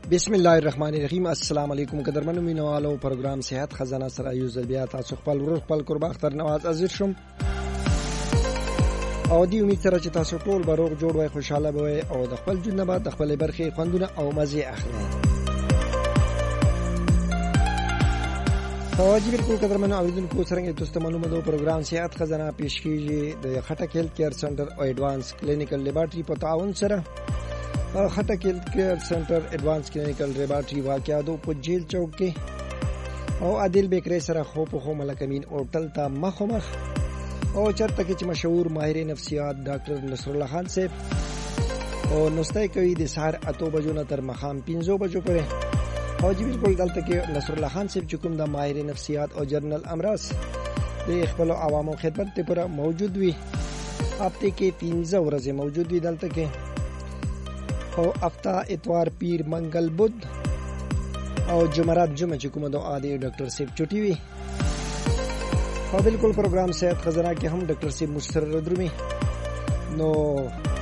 बिस्मिल्लाहिर्रहमानिर्रहीम। अस्सलाम वालेकुम कदरमन मीनवालो प्रोग्राम सेहत खजाना सरा युजल बिया तासु खपल वर खपल कुर्बा अख्तर नवाज अजीर शुम او دی امید سره چې تاسو ټول به روغ جوړ وای خوشاله به وای او د خپل ژوند بعد د خپل برخې خوندونه او مزه اخلي. توجه بالکل قدرمن اوریدونکو څنګه تاسو معلومه دو پروګرام صحت خزانه پیش کیږي د خټک هیلث کیر سنټر او ایڈوانس کلینیکل لیبارټری په تعاون سره. خټک هیلث کیر سنټر ایڈوانس کلینیکل لیبارټری واقع دو په جیل چوک کې او عادل بیکری سره خو په خو ملکمین هوټل ته مخامخ او چرته کې چې مشهور ماهر نفسیات ډاکټر نصر الله خان صاحب او نوستای کوي د سحر 8 بجو نه تر مخام 5 بجو پورې. او جی بالکل دلته کې نصر الله خان صاحب چې کوم د ماهر نفسیات او جرنل امراض د خپل عوامو خدمت لپاره موجود وي. هفته کې 15 ورځې موجود وي دلته کې او هفته اتوار پیر منګل بود او جمعرات جمعه چې کوم د عادي ډاکټر صاحب چټي وي. او بالکل پروګرام صحت خزانه کې هم ډاکټر صاحب مستر درومي نو